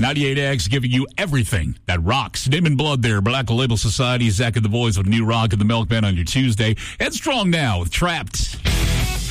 98X giving you everything that rocks. Name and Blood there. Black Label Society. Zach and the Boys with New Rock and the Milkman on your Tuesday. Headstrong now with Trapped.